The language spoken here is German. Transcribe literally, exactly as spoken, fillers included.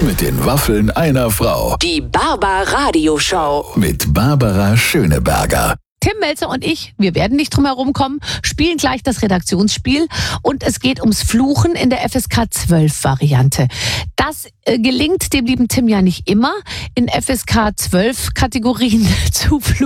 Mit den Waffeln einer Frau. Die Barbara-Radio-Show. Mit Barbara Schöneberger. Tim Melzer und ich, wir werden nicht drum herum kommen, spielen gleich das Redaktionsspiel und es geht ums Fluchen in der F S K zwölf Variante. Das äh, gelingt dem lieben Tim ja nicht immer, in F S K zwölf Kategorien zu fluchen.